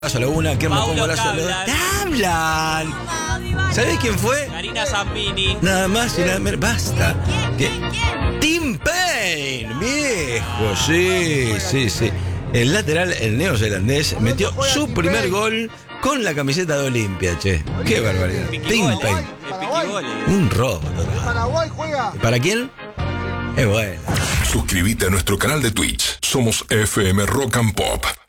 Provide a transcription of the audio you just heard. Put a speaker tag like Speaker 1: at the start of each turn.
Speaker 1: Solo una, que me
Speaker 2: Paulo
Speaker 1: pongo la solo. ¡Hablan! ¿Sabés quién fue?
Speaker 2: Karina Zambini.
Speaker 1: Nada más y nada menos. Basta. Tim Payne, viejo, sí. El lateral, el neozelandés, metió su primer gol con la camiseta de Olimpia, che. Qué barbaridad. Tim Payne. Un robo total.
Speaker 3: Paraguay juega.
Speaker 1: ¿Para quién? Es bueno.
Speaker 4: Suscríbete a nuestro canal de Twitch. Somos FM Rock and Pop.